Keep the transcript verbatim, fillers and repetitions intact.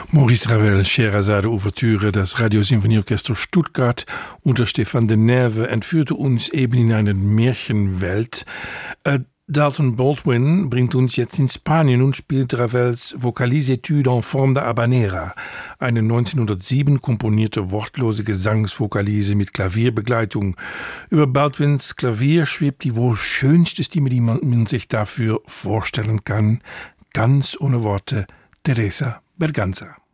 Maurice Ravel, Scheherazade Ouvertüre, das Radiosymphonieorchester Stuttgart unter Stefan de Neve entführte uns eben in eine Märchenwelt. Äh, Dalton Baldwin bringt uns jetzt in Spanien und spielt Ravels Vocalisetude en forme de habanera, eine neunzehnhundertsieben komponierte wortlose Gesangsvokalise mit Klavierbegleitung. Über Baldwins Klavier schwebt die wohl schönste Stimme, die man sich dafür vorstellen kann, ganz ohne Worte, Teresa Berganza.